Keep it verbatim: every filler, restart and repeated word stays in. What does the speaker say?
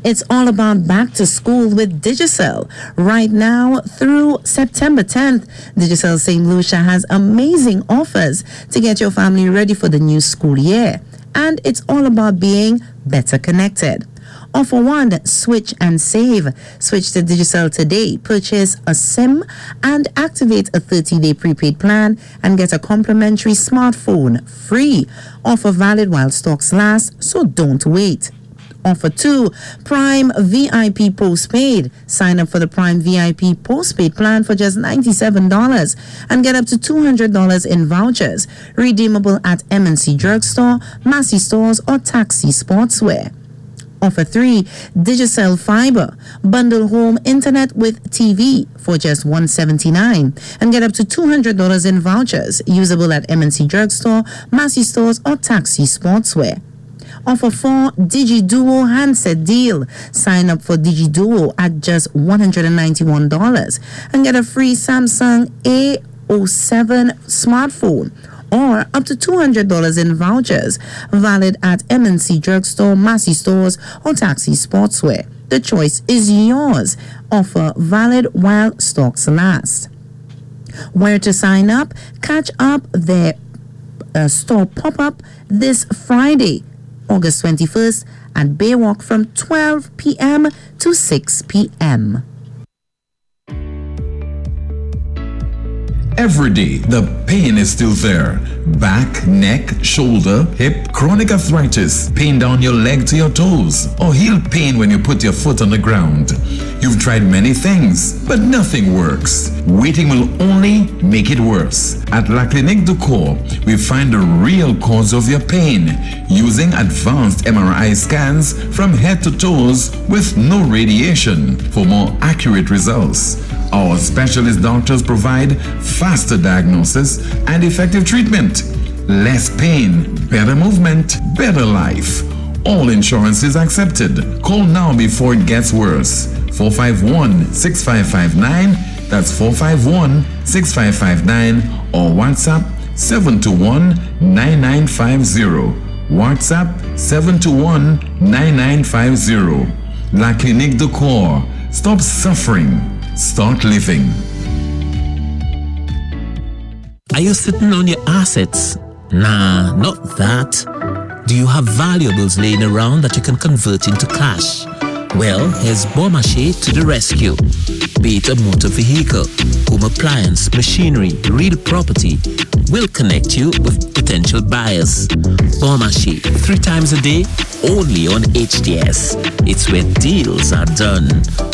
It's all about back to school with Digicel. Right now through September tenth, Digicel Saint Lucia has amazing offers to get your family ready for the new school year. And it's all about being better connected. Offer one, switch and save. Switch to Digicel today. Purchase a SIM and activate a thirty-day prepaid plan and get a complimentary smartphone free. Offer valid while stocks last, so don't wait. Offer two, Prime V I P Postpaid. Sign up for the Prime V I P Postpaid plan for just ninety-seven dollars and get up to two hundred dollars in vouchers. Redeemable at M and C Drugstore, Massey Stores, or Taxi Sportswear. Offer three, Digicel Fiber. Bundle home internet with T V for just one hundred seventy-nine dollars and get up to two hundred dollars in vouchers. Usable at M and C Drugstore, Massey Stores, or Taxi Sportswear. Offer four, DigiDuo handset deal. Sign up for DigiDuo at just one hundred ninety-one dollars and get a free Samsung A zero seven smartphone or up to two hundred dollars in vouchers. Valid at M and C Drugstore, Massey Stores, or Taxi Sportswear. The choice is yours. Offer valid while stocks last. Where to sign up? Catch up their uh, store pop-up this Friday, August twenty-first at Baywalk from twelve p.m. to six p.m. Every day, the pain is still there. Back, neck, shoulder, hip, chronic arthritis, pain down your leg to your toes, or heel pain when you put your foot on the ground. You've tried many things, but nothing works. Waiting will only make it worse. At La Clinique du Corps, we find the real cause of your pain using advanced M R I scans from head to toes with no radiation for more accurate results. Our specialist doctors provide faster diagnosis and effective treatment. Less pain, better movement, better life. All insurance is accepted. Call now before it gets worse. four five one, six five five nine. That's four five one, six five five nine. Or WhatsApp seven two one, nine nine five zero. WhatsApp seven two one, nine nine five zero. La Clinique du Corps. Stop suffering. Start living. Are you sitting on your assets? Nah, not that. Do you have valuables laying around that you can convert into cash? Well, here's Beaumarchais to the rescue. Be it a motor vehicle, home appliance, machinery, real property, we'll connect you with potential buyers. Beaumarchais, three times a day, only on H D S. It's where deals are done.